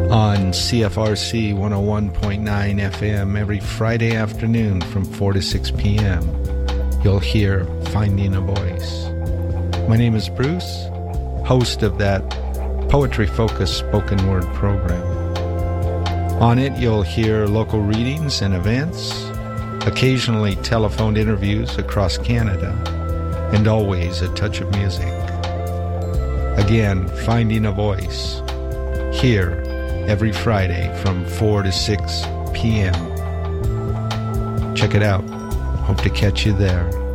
on CFRC 101.9 FM every Friday afternoon from 4 to 6 p.m. You'll hear Finding a Voice. My name is Bruce, host of that poetry-focused spoken word program. On it, you'll hear local readings and events, occasionally telephoned interviews across Canada, and always a touch of music. Again, Finding a Voice, here every Friday from 4 to 6 p.m. Check it out. Hope to catch you there.